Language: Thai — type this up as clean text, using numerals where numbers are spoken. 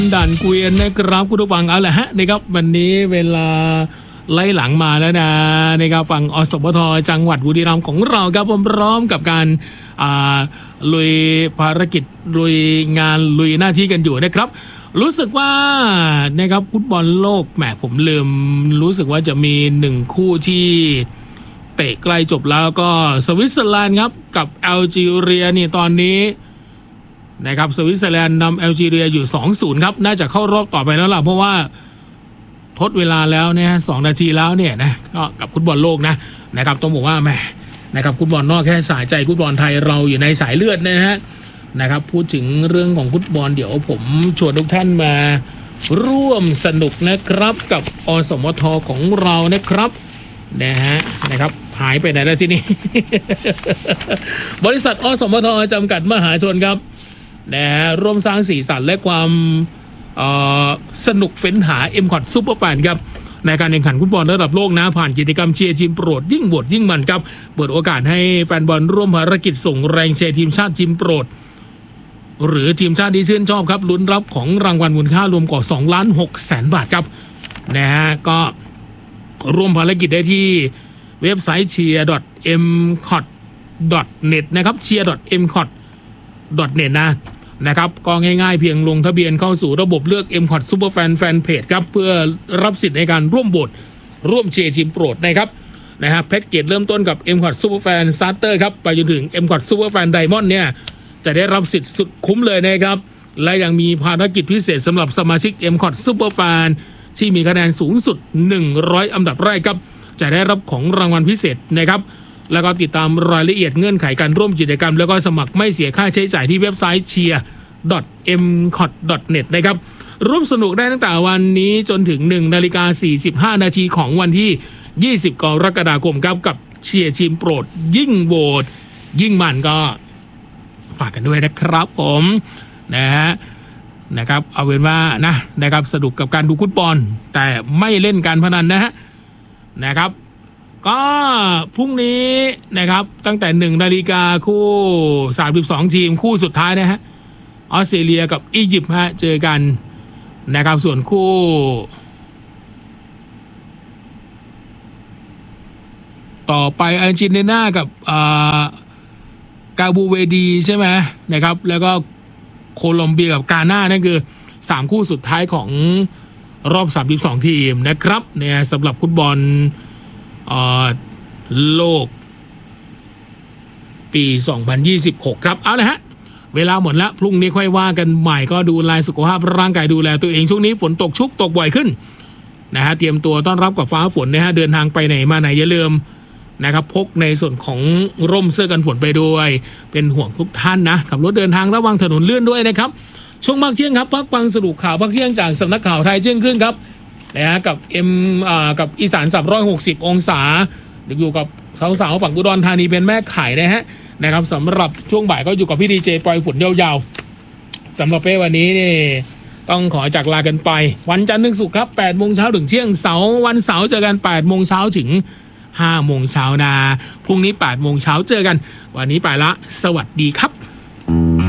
ด่านเกวียนนะครับคุณผู้ฟังเอาละฮะนะครับวันนี้เวลาไล่หลังมาแล้วนะครับฝั่งอสมทจังหวัดบุรีรัมย์ของเราครับผมพร้อมกับการลุยภารกิจลุยงานลุยหน้าที่กันอยู่นะครับรู้สึกว่านะครับฟุตบอลโลกแหมผมลืมรู้สึกว่าจะมี1คู่ที่เตะใกล้จบแล้วก็สวิตเซอร์แลนด์ครับกับแอลจีเรียนี่ตอนนี้นะครับสวิตเซอร์แลนด์นำแอลจีเรียอยู่ 2-0 ครับน่าจะเข้ารอบต่อไปแล้วล่ะเพราะว่าทดเวลาแล้วเนี่ย2 นาทีแล้วเนี่ยนะก็กับฟุตบอลโลกนะครับต้องบอกว่าแหมนะครับฟุตบอลนอกแค่สายใจฟุตบอลไทยเราอยู่ในสายเลือดนะครับพูดถึงเรื่องของฟุตบอลเดี๋ยวผมชวนทุกท่านมาร่วมสนุกนะครับกับอสมทของเรานะครับนะครับหายไปไหนแล้วที่นี่ บริษัทอสมทจำกัดมหาชนครับร่วมสร้างสีสันและความสนุกเฟ้นหา M.Cot Super Fan ครับในการแข่งขันฟุตบอลระดับโลกผ่านกิจกรรมเชียร์ทีมโปรดยิ่งโหวตยิ่งมันครับเปิดโอกาสให้แฟนบอลร่วมภารกิจส่งแรงเชียร์ทีมชาติทีมโปรดหรือทีมชาติที่ชื่นชอบครับลุ้นรับของรางวัลมูลค่ารวมกว่า2,600,000 บาทครับก็ร่วมภารกิจได้ที่เว็บไซต์ cheer.mcot.net นะครับ cheer.mcot.net นะครับก็ง่ายๆเพียงลงทะเบียนเข้าสู่ระบบเลือก M.Cot Superfan Fanpage ครับเพื่อรับสิทธิ์ในการร่วมโหวตร่วมเชียร์ทีมโปรดนะครับแพ็กเกจเริ่มต้นกับ M.Cot Superfan Starter ครับไปจนถึง M.Cot Superfan Diamond เนี่ยจะได้รับสิทธิ์สุดคุ้มเลยนะครับและยังมีภารกิจพิเศษสำหรับสมาชิก M.Cot Superfan ที่มีคะแนนสูงสุด100อันดับแรกครับจะได้รับของรางวัลพิเศษนะครับแล้วก็ติดตามรายละเอียดเงื่อนไขการร่วมกิจกรรมแล้วก็สมัครไม่เสียค่าใช้จ่ายที่เว็บไซต์ cheer.mcot.net นะครับร่วมสนุกได้ตั้งแต่วันนี้จนถึง 1:45 นาทีของวันที่ 20 กรกฎาคมครับกับเชียร์ทีมโปรดยิ่งโหวตยิ่งมันก็ฝากกันด้วยนะครับผมนะครับเอาเป็นว่านะครับสนุกกับการดูฟุตบอลแต่ไม่เล่นการพนันนะครับก็พรุ่งนี้นะครับตั้งแต่ 1 นาฬิกาคู่32ทีมคู่สุดท้ายออสเตรเลียกับอียิปต์เจอกันนะครับส่วนคู่ต่อไปอาร์เจนตินากับกาบูเวดีใช่ไหมนะครับแล้วก็โคลอมเบียกับกาน่านั่นคือ3คู่สุดท้ายของรอบ32ทีมนะครับสำหรับฟุตบอลโลกปี 2026 ครับเอาละฮะเวลาหมดแล้วพรุ่งนี้ค่อยว่ากันใหม่ก็ดูแลสุขภาพร่างกายดูแลตัวเองช่วงนี้ฝนตกชุกตกบ่อยขึ้นเตรียมตัวต้อนรับกับฟ้าฝนเดินทางไปไหนมาไหนอย่าลืมนะครับพกในส่วนของร่มเสื้อกันฝนไปด้วยเป็นห่วงทุกท่านขับรถเดินทางระวังถนนลื่นด้วยนะครับช่วงพักเที่ยงครับพักฟังสรุปข่าวพักเที่ยงจากสำนักข่าวไทยเที่ยงครึ่งครับกับกับอีสาน360องศาอยู่กับสาวๆฝั่งอุดรธานีเป็นแม่ไข่นะครับสำหรับช่วงบ่ายก็อยู่กับพี่ดีเจปล่อยฝนยาวๆสำหรับวันนี้นี่ต้องขอจากลากันไปวันจันทร์ถึงศุกร์ครับ 8 โมงเช้าถึงเที่ยงเสาร์วันเสาร์เจอกัน 8 โมงเช้าถึง 5 โมงเช้าพรุ่งนี้ 8 โมงเช้าเจอกันวันนี้ไปละสวัสดีครับ